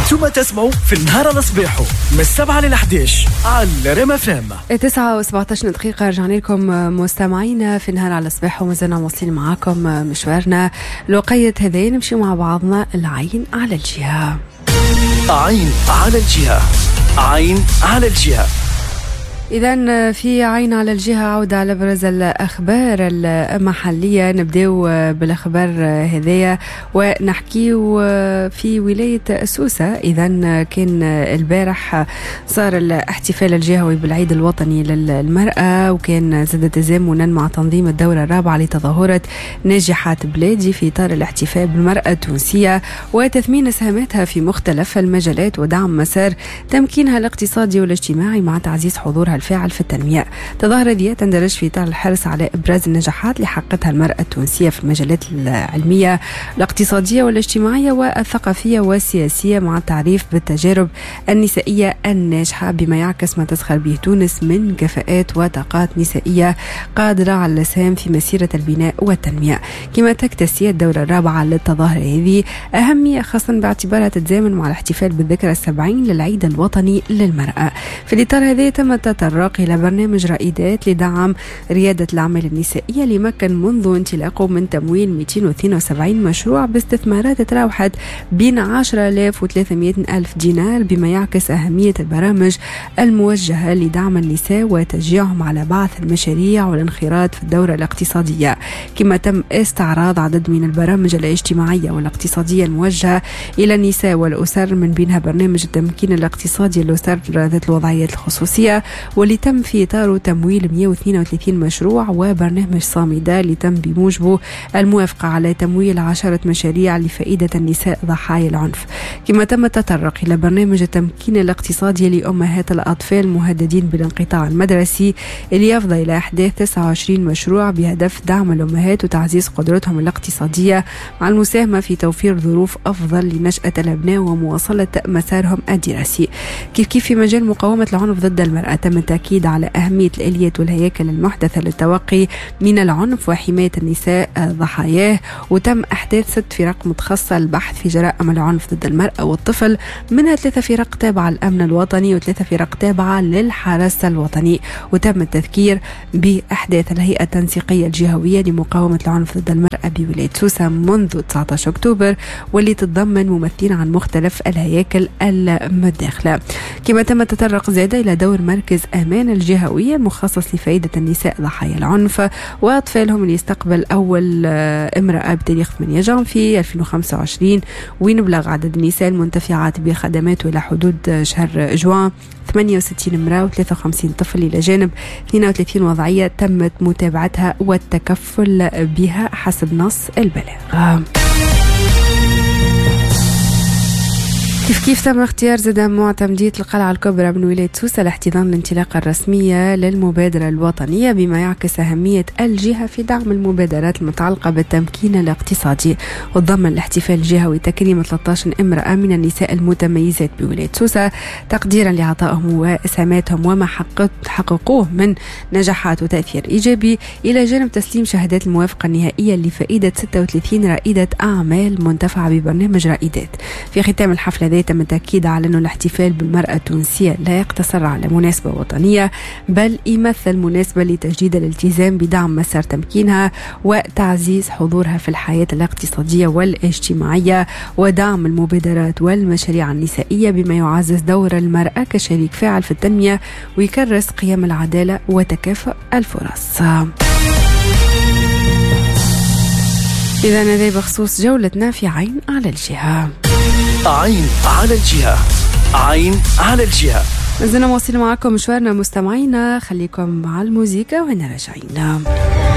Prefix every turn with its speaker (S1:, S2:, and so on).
S1: انتم تسمعوا في النهار على صباحو من 7 ل 11 على ريما فام.
S2: 9:17 دقيقة. رجعنا لكم مستمعينا في النهار على صباحو، ومازلنا واصلين معاكم مشوارنا لوقية هذين نمشي مع بعضنا العين على الجهة.
S1: عين على الجهة، عين على الجهة.
S2: إذن في عين على الجهة عودة على أبرز الأخبار المحلية. نبدأ بالأخبار هذية ونحكيو في ولاية سوسة. إذن كان البارح صار الاحتفال الجهوي بالعيد الوطني للمرأة، وكان زاد تزامنا مع تنظيم الدورة الرابعة لتظاهرة ناجحات بلادي في إطار الاحتفال بالمرأة التونسية وتثمين سهاماتها في مختلف المجالات ودعم مسار تمكينها الاقتصادي والاجتماعي مع تعزيز حضورها الفاعل في التنمية. تظاهرة دي تندرج في إطار الحرص على إبراز النجاحات اللي حققتها المرأة التونسية في المجالات العلمية الاقتصادية والاجتماعية والثقافية والسياسية، مع التعريف بالتجارب النسائية الناجحة بما يعكس ما تزخر به تونس من كفاءات وطاقات نسائية قادرة على الإسهام في مسيرة البناء والتنمية. كما تكتسي الدورة الرابعة للتظاهرة هذه أهمية خاصة باعتبارها تتزامن مع الاحتفال بالذكرى 70 للعيد الوطني للمرأة. في الإطار هذا تم التطرق إلى برنامج رائدات لدعم ريادة الأعمال النسائية اللي مكن منذ انطلاقه من تمويل 272 مشروع باستثمارات تراوحت بين 10,000 و300,000 دينار، بما يعكس أهمية البرامج الموجهة لدعم النساء وتشجيعهم على بعث المشاريع والانخراط في الدورة الاقتصادية. كما تم استعراض عدد من البرامج الاجتماعية والاقتصادية الموجهة إلى النساء والأسر، من بينها برنامج التمكين الاقتصادي للأسر ذات الوضعيات الخصوصية واللي تم في إطاره تمويل 132 مشروع، وبرنامج صامدة اللي تم بموجبه الموافقة على تمويل 10 مشاريع لفائدة النساء ضحايا العنف. كما تم التطرق إلى برنامج التمكين الاقتصادي لأمهات الأطفال المهددين بالانقطاع المدرسي اللي يفضى إلى إحداث 29 مشروع بهدف دعم الأمهات وتعزيز قدرتهم الاقتصادية مع المساهمة في توفير ظروف أفضل لنشأة الأبناء ومواصلة مسارهم الدراسي. كيف في مجال مقاومة العنف ضد المرأة تم التأكيد على أهمية الآليات والهياكل المحدثة للتوقي من العنف وحماية النساء ضحاياه، وتم إحداث 6 فرق متخصصة للبحث في جرائم العنف ضد المرأة والطفل، منها 3 فرق تابعة للأمن الوطني و3 فرق تابعة للحرس الوطني. وتم التذكير بإحداث الهيئة التنسيقية الجهوية لمقاومة العنف ضد المرأة بولاية سوسة منذ 19 أكتوبر، واللي تتضمن ممثلين عن مختلف الهياكل المتداخلة. كما تم التطرق زاد إلى دور مركز أمان الجهوية المخصص لفائدة النساء ضحايا العنف وأطفالهم، اللي يستقبل أول امرأة بتاريخ 8 جانفي 2025، وين بلغ عدد النساء المنتفعات بخدماته إلى حدود شهر جوان 68 امرأة و53 طفل، إلى جانب 32 وضعية تمت متابعتها والتكفل بها حسب نص البلاغ. كيف تم اختيار زاد معتمدية القلعة الكبرى من ولاية سوسة لاحتضان الانطلاقة الرسمية للمبادرة الوطنية، بما يعكس أهمية الجهة في دعم المبادرات المتعلقة بالتمكين الاقتصادي. وضمن الاحتفال الجهوي تكريم 13 امرأة من النساء المتميزات بولاية سوسة تقديرا لعطائهم وإسهاماتهم وما حققوه من نجاحات وتأثير إيجابي، إلى جانب تسليم شهادات الموافقة النهائية لفائدة 36 رائدة أعمال منتفعة ببرنامج رائدات. في ختام الحفلة تم التأكيد على أن الاحتفال بالمرأة التونسية لا يقتصر على مناسبة وطنية، بل يمثل مناسبة لتجديد الالتزام بدعم مسار تمكينها وتعزيز حضورها في الحياة الاقتصادية والاجتماعية ودعم المبادرات والمشاريع النسائية، بما يعزز دور المرأة كشريك فاعل في التنمية ويكرس قيم العدالة وتكافؤ الفرص. إذا هذا بخصوص جولتنا في عين على الجهة.
S1: عين على الجهة، عين على الجهة.
S2: مازلنا مواصلين معكم مشوارنا مستمعينا، خليكم مع الموسيقى وهنا راجعين.